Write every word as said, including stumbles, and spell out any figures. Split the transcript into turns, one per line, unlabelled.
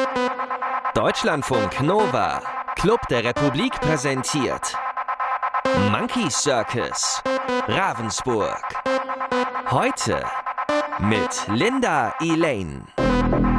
Deutschlandfunk Nova, Club der Republik präsentiert Monkey Circus, Ravensburg. Heute mit Linda Elaine.